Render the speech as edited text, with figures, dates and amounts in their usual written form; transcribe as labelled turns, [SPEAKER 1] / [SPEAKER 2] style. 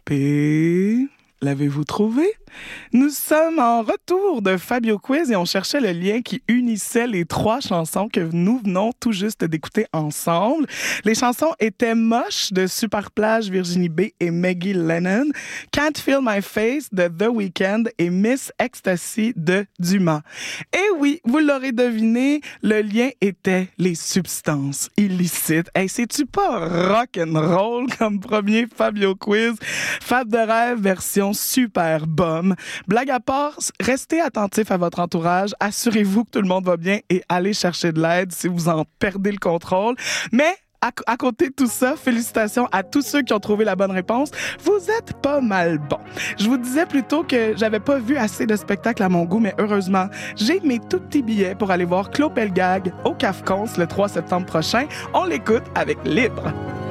[SPEAKER 1] P. L'avez-vous trouvé? Nous sommes en retour de Fabio Quiz et on cherchait le lien qui unissait les trois chansons que nous venons tout juste d'écouter ensemble. Les chansons étaient Moche de Superplage, Virginie B et Maggie Lennon, Can't Feel My Face de The Weeknd et Miss Ecstasy de Dumas. Et oui, vous l'aurez deviné, le lien était les substances illicites. Hey, c'est-tu pas rock'n'roll comme premier Fabio Quiz? Fab de rêve version super bombe. Blague à part, restez attentifs à votre entourage, assurez-vous que tout le monde va bien et allez chercher de l'aide si vous en perdez le contrôle. Mais à côté de tout ça, félicitations à tous ceux qui ont trouvé la bonne réponse. Vous êtes pas mal bons. Je vous disais plutôt que j'avais pas vu assez de spectacles à mon goût, mais heureusement, j'ai mes tout petits billets pour aller voir Claude Pelgag au CAFCONS le 3 septembre prochain. On l'écoute avec Libre.